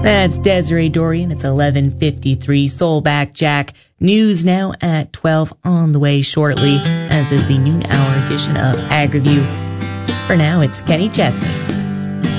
That's Desiree Dorian. It's 11:53. Soulback Jack. News now at 12 on the way shortly, as is the noon hour edition of AgriView. For now, it's Kenny Chesney.